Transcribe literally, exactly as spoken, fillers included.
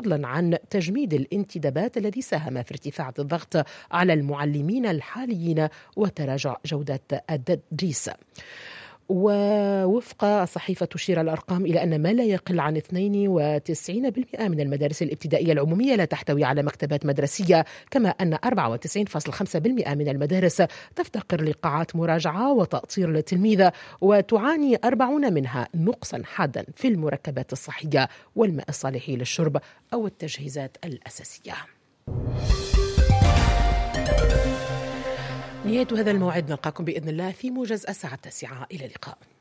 فضلا عن تجميد الانتدابات الذي ساهم في ارتفاع الضغط على المعلمين الحاليين وتراجع جودة التدريس. ووفق صحيفة تشير الأرقام إلى أن ما لا يقل عن اثنين وتسعين بالمئة من المدارس الابتدائية العمومية لا تحتوي على مكتبات مدرسية، كما أن أربعة وتسعين فاصلة خمسة بالمئة من المدارس تفتقر لقاعات مراجعة وتأطير للتلميذ، وتعاني أربعون منها نقصا حادا في المركبات الصحية والماء الصالح للشرب أو التجهيزات الأساسية. نهاية هذا الموعد، نلقاكم بإذن الله في موجز الساعة التاسعة. إلى اللقاء.